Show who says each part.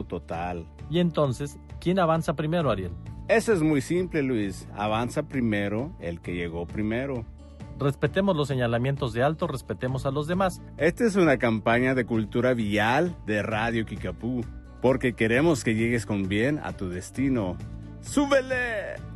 Speaker 1: total.
Speaker 2: Y entonces, ¿quién avanza primero, Ariel?
Speaker 1: Eso es muy simple, Luis. Avanza primero el que llegó primero.
Speaker 2: Respetemos los señalamientos de alto, respetemos a los demás.
Speaker 1: Esta es una campaña de cultura vial de Radio Kickapoo, porque queremos que llegues con bien a tu destino. ¡Súbele!